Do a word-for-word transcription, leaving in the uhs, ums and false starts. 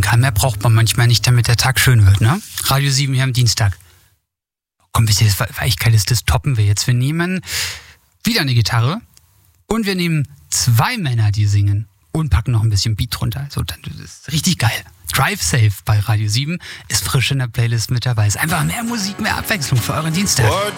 Ja, mehr braucht man manchmal nicht, damit der Tag schön wird, ne? Radio sieben hier am Dienstag. Komm, wisst ihr, das war echt geil, das toppen wir jetzt. Wir nehmen wieder eine Gitarre und wir nehmen zwei Männer, die singen und packen noch ein bisschen Beat drunter. Also, das ist richtig geil. Drive Safe bei Radio sieben ist frisch in der Playlist mit dabei. Ist einfach mehr Musik, mehr Abwechslung für euren Dienstag. What